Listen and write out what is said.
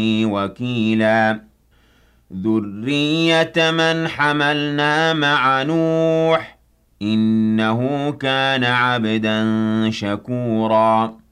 وكيلا ذرية من حملنا مع نوح إنه كان عبدا شكورا